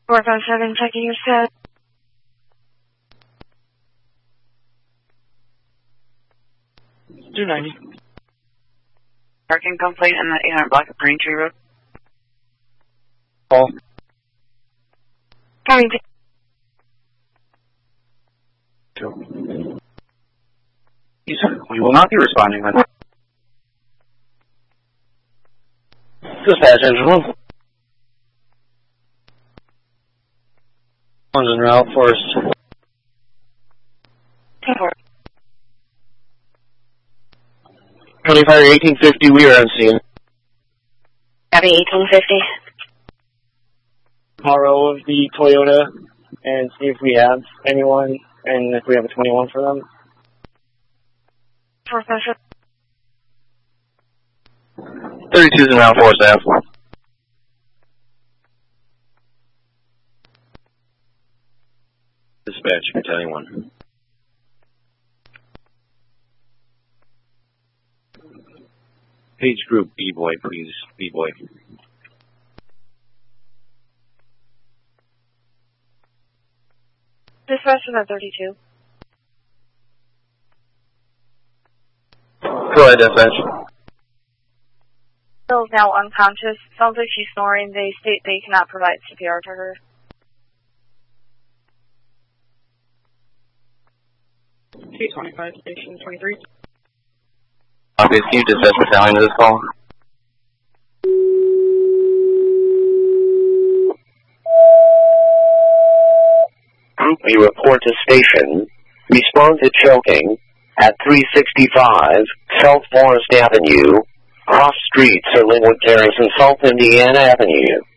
457, checking your set. $290. Parking complaint in the 800 block of Green Tree Road. Call. Farmington. We will not be responding on Dispatch engine 1. One's en route, Forest. 25 1850, we are on scene. Copy 1850. Borrow of the Toyota and see if we have anyone and if we have a 21 for them. 457. 32's en route, Forest Ave. Dispatch, Battalion 1. Page group, B-Boy, please. B-Boy. Dispatch is at 32. Go ahead, dispatch. Bill is now unconscious. Sounds like she's snoring. They state they cannot provide CPR to her. T25, station 23. Obvious, can you dispatch battalion to this call? Group B report to station. Respond to choking at 365 South Forest Avenue, cross streets are Linwood Terrace and South Indiana Avenue.